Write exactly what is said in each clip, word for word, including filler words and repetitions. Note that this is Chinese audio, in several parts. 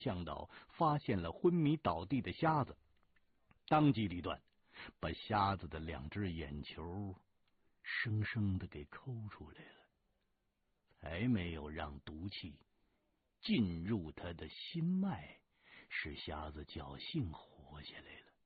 向导发现了昏迷倒地的瞎子，当机立断，把瞎子的两只眼球生生的给抠出来了，才没有让毒气进入他的心脉，使瞎子侥幸活下来了。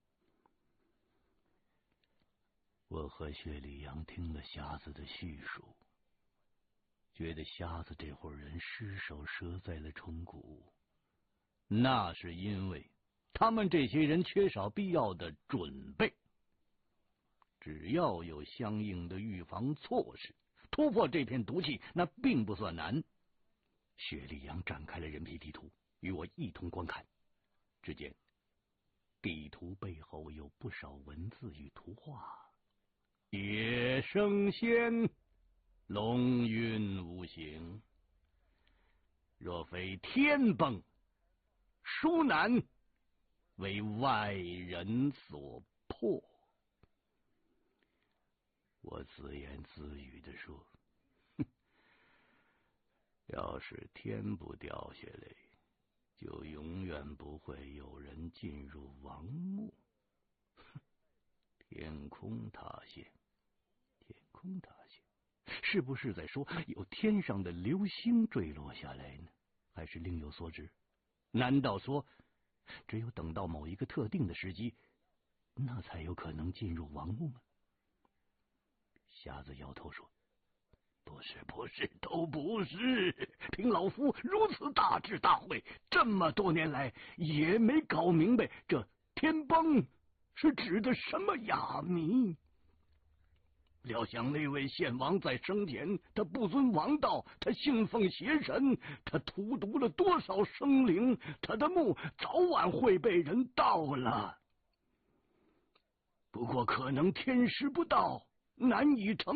我和薛礼阳听了瞎子的叙述，觉得瞎子这伙人失手折在了虫谷，那是因为他们这些人缺少必要的准备。只要有相应的预防措施，突破这片毒气那并不算难。薛礼阳展开了人皮地图，与我一同观看。只见地图背后有不少文字与图画，野生仙，龙运无形，若非天崩，殊难为外人所破。我自言自语地说，哼，要是天不掉下来，就永远不会有人进入王墓。哼，天空塌陷，天空塌陷，是不是在说有天上的流星坠落下来呢？还是另有所指？难道说只有等到某一个特定的时机，那才有可能进入王墓吗？瞎子摇头说，不是不是，都不是。凭老夫如此大智大慧，这么多年来也没搞明白这天崩是指的什么哑谜。料想那位献王在生前，他不遵王道，他信奉邪神，他荼毒了多少生灵，他的墓早晚会被人盗了。不过可能天时不到，难以成